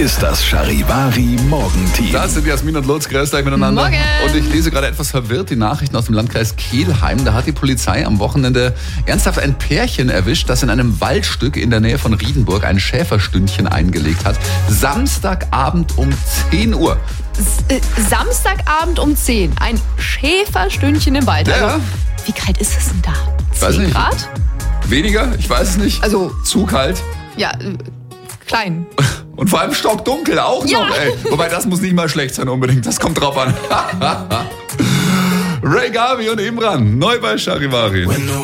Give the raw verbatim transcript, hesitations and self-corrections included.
ist das Charivari Morgenteam. Das sind Jasmin und Lutz, grüßt euch miteinander. Morgen. Und ich lese gerade etwas verwirrt die Nachrichten aus dem Landkreis Kelheim. Da hat die Polizei am Wochenende ernsthaft ein Pärchen erwischt, das in einem Waldstück in der Nähe von Riedenburg ein Schäferstündchen eingelegt hat. Samstagabend um zehn Uhr. S- äh, Samstagabend um zehn. Ein Schäferstündchen im Wald. Ja. Also, wie kalt ist es denn da? Weiß zehn nicht. Grad? Weniger? Ich weiß es nicht. Also- zu kalt. Ja, äh, klein. Und vor allem stockdunkel auch Ja. noch, ey. Wobei, das muss nicht mal schlecht sein unbedingt. Das kommt drauf an. Ray Garvey und Imran. Neu bei Charivari.